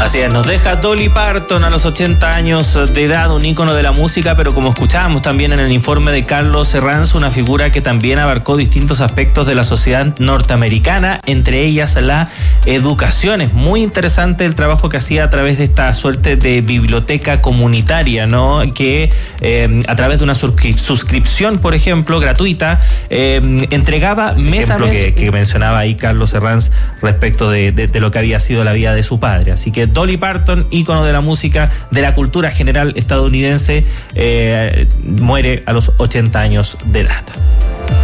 Así es, nos deja Dolly Parton a los 80 años de edad, un ícono de la música, pero como escuchábamos también en el informe de Carlos Herranz, una figura que también abarcó distintos aspectos de la sociedad norteamericana, entre ellas la educación. Es muy interesante el trabajo que hacía a través de esta suerte de biblioteca comunitaria, ¿no? Que a través de una suscripción, por ejemplo, gratuita, entregaba mes a mes. Que mencionaba ahí Carlos Herranz respecto de lo que había sido la vida de su padre. Así que Dolly Parton, ícono de la música, de la cultura general estadounidense, muere a los 80 años de edad.